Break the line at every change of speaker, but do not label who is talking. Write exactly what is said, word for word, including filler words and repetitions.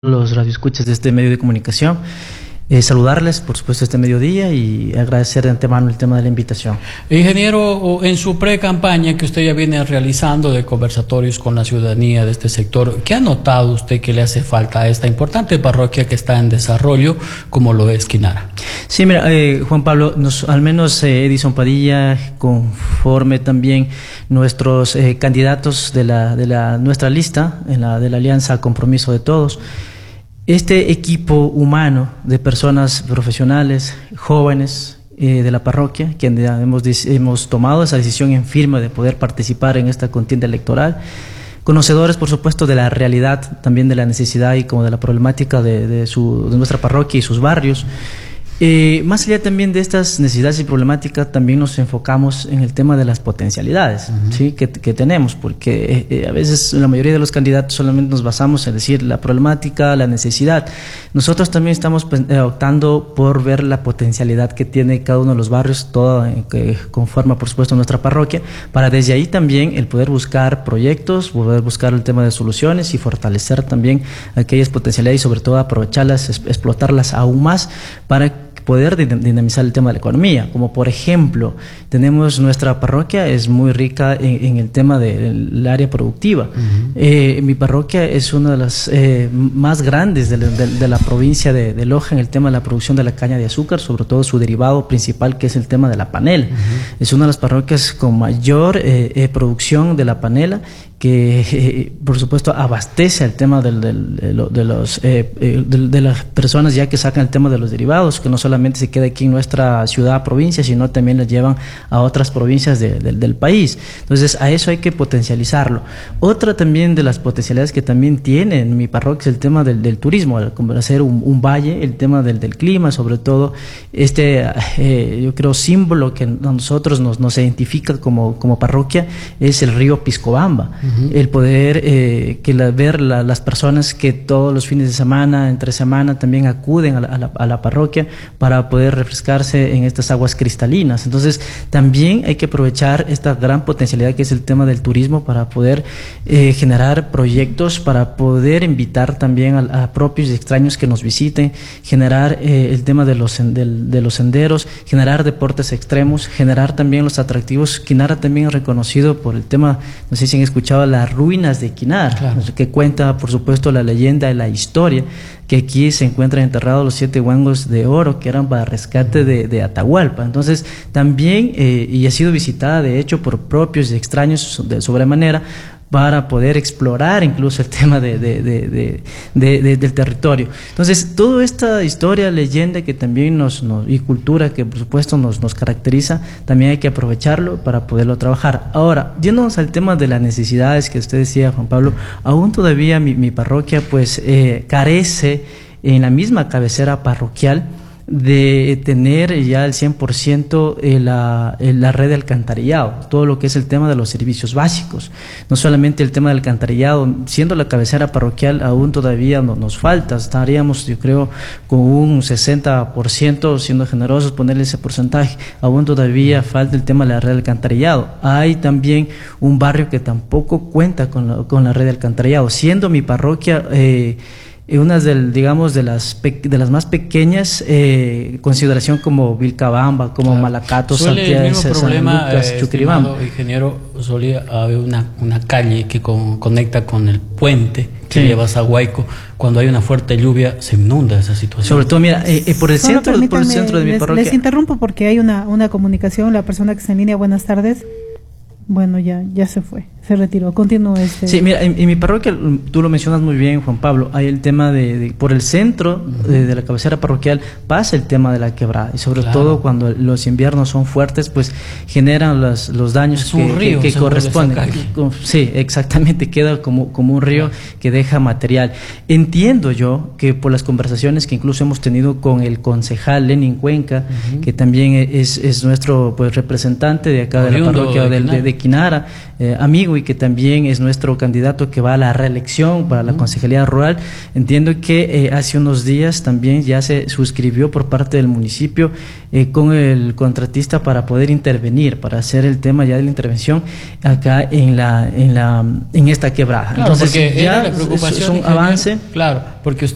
Los radioescuchas de este medio de comunicación, eh, saludarles por supuesto este mediodía y agradecer de antemano el tema de la invitación.
Ingeniero, en su pre-campaña que usted ya viene realizando de conversatorios con la ciudadanía de este sector, ¿qué ha notado usted que le hace falta a esta importante parroquia que está en desarrollo como lo es Quinara?
Sí, mira, eh, Juan Pablo, nos, al menos eh, Edison Padilla, conforme también nuestros eh, candidatos de la de la nuestra lista en la de la Alianza Compromiso de Todos, este equipo humano de personas profesionales, jóvenes eh, de la parroquia, que hemos, hemos tomado esa decisión en firme de poder participar en esta contienda electoral, conocedores por supuesto de la realidad, también de la necesidad y como de la problemática de, de, su, de nuestra parroquia y sus barrios. Eh, más allá también de estas necesidades y problemáticas, también nos enfocamos en el tema de las potencialidades, uh-huh. ¿sí? que, que tenemos, porque eh, a veces la mayoría de los candidatos solamente nos basamos en decir la problemática, la necesidad. Nosotros también estamos eh, optando por ver la potencialidad que tiene cada uno de los barrios, todo eh, que conforma por supuesto nuestra parroquia, para desde ahí también el poder buscar proyectos, poder buscar el tema de soluciones y fortalecer también aquellas potencialidades y sobre todo aprovecharlas, es, explotarlas aún más para poder dinamizar el tema de la economía. Como por ejemplo, tenemos nuestra parroquia es muy rica en, en el tema del área productiva. Uh-huh. eh, mi parroquia es una de las eh, más grandes de la, de, de la provincia de, de Loja en el tema de la producción de la caña de azúcar, sobre todo su derivado principal que es el tema de la panela. Uh-huh. Es una de las parroquias con mayor eh, eh, producción de la panela, que eh, por supuesto abastece el tema del, del, de, lo, de, los, eh, eh, de, de las personas ya que sacan el tema de los derivados, que no solamente se queda aquí en nuestra ciudad, provincia, sino también las llevan a otras provincias de, de, del país. Entonces a eso hay que potencializarlo. Otra también de las potencialidades que también tiene en mi parroquia es el tema del, del turismo, como hacer un, un valle, el tema del, del clima, sobre todo este eh, yo creo símbolo que a nosotros nos, nos identifica como, como parroquia es el río Piscobamba. El poder eh, que la, ver la, las personas que todos los fines de semana, entre semana, también acuden a la, a, la, a la parroquia para poder refrescarse en estas aguas cristalinas. Entonces, también hay que aprovechar esta gran potencialidad que es el tema del turismo para poder eh, generar proyectos, para poder invitar también a, a propios y extraños que nos visiten, generar eh, el tema de los, de, de los senderos, generar deportes extremos, generar también los atractivos. Quinara también es reconocido por el tema, no sé si han escuchado las ruinas de Quinara, claro. que cuenta por supuesto la leyenda y la historia que aquí se encuentran enterrados los siete huangos de oro que eran para rescate de, de Atahualpa. Entonces también eh, y ha sido visitada de hecho por propios y extraños de sobremanera para poder explorar incluso el tema de, de, de, de, de, de, del territorio. Entonces, toda esta historia, leyenda que también nos, nos y cultura que por supuesto nos, nos caracteriza, también hay que aprovecharlo para poderlo trabajar. Ahora, yéndonos al tema de las necesidades que usted decía, Juan Pablo, aún todavía mi, mi parroquia pues eh, carece en la misma cabecera parroquial de tener ya el cien por ciento la, la red de alcantarillado, todo lo que es el tema de los servicios básicos, no solamente el tema del alcantarillado, siendo la cabecera parroquial aún todavía no, nos falta, estaríamos yo creo con un sesenta por ciento, siendo generosos ponerle ese porcentaje, aún todavía falta el tema de la red de alcantarillado. Hay también un barrio que tampoco cuenta con la, con la red de alcantarillado, siendo mi parroquia eh, unas del, digamos de las de las más pequeñas eh, consideración como Vilcabamba, como claro. Malacato,
Santiago, San Lucas, eh, Chuquiribamba. Ingeniero, solía haber una, una calle que con, conecta con el puente que sí. lleva a Zahuayco. Cuando hay una fuerte lluvia se inunda esa situación.
Sobre todo, mira, eh, eh, por el Solo centro por el centro de mi
les,
parroquia.
Les interrumpo porque hay una, una comunicación, la persona que está en línea, buenas tardes. Bueno, ya ya se fue, se retiró. Continúa este.
Sí, mira, en, en mi parroquia, tú lo mencionas muy bien, Juan Pablo, hay el tema de, de por el centro uh-huh. de, de la cabecera parroquial pasa el tema de la quebrada y sobre claro. todo cuando los inviernos son fuertes, pues generan los, los daños
es
que,
un río,
que, que corresponden. Sí, exactamente, queda como, como un río claro. que deja material. Entiendo yo que por las conversaciones que incluso hemos tenido con el concejal Lenin Cuenca, uh-huh. que también es, es nuestro pues representante de acá de la parroquia de, de, de Quinara, eh, amigo y que también es nuestro candidato que va a la reelección para la Concejalía Rural. Entiendo que eh, hace unos días también ya se suscribió por parte del municipio eh, con el contratista para poder intervenir, para hacer el tema ya de la intervención acá en la en la en esta quebrada.
Claro,
entonces ya
la preocupación,
es un avance.
Claro, porque usted